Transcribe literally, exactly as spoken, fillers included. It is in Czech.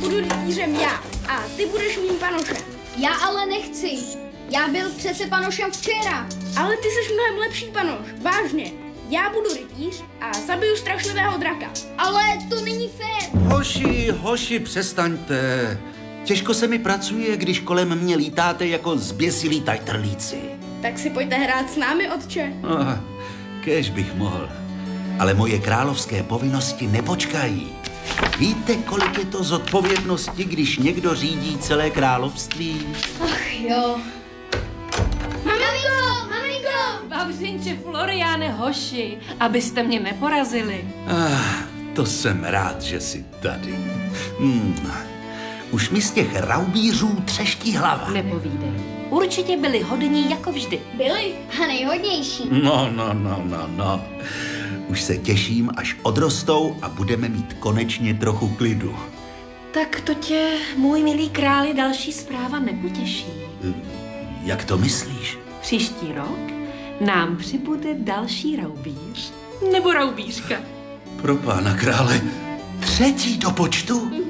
budu rytířem já a ty budeš mým panošem. Já ale nechci. Já byl přece panošem včera. Ale ty jsi mnohem lepší panoš, vážně. Já budu rytíř a zabiju strašlivého draka. Ale to není fér. Hoši, hoši, přestaňte. Těžko se mi pracuje, když kolem mě lítáte jako zběsilí tajtrlíci. Tak si pojďte hrát s námi, otče. Oh, kéž bych mohl. Ale moje královské povinnosti nepočkají. Víte, kolik je to zodpovědnosti, když někdo řídí celé království? Ach jo. Maminko, maminko! Vavřinče, Floriáne, hoši, abyste mě neporazili. Ah, to jsem rád, že jsi tady. Hmm. Už mi z těch raubířů třeští hlava. Nepovídej. Určitě byli hodní jako vždy. Byli a nejhodnější. No, no, no, no, no. Už se těším, až odrostou a budeme mít konečně trochu klidu. Tak to tě, můj milý králi, další zpráva nepotěší. Jak to myslíš? Příští rok nám přibude další raubíř. Nebo raubířka. Pro pána krále, třetí do počtu?